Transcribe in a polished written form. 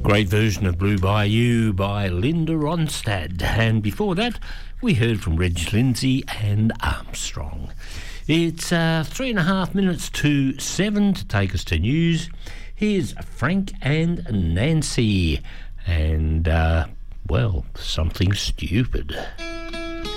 Great version of Blue Bayou by Linda Ronstadt. And before that, we heard from Reg Lindsay and Armstrong. It's 3.5 minutes to 7 to take us to news. Here's Frank and Nancy and, well, something stupid.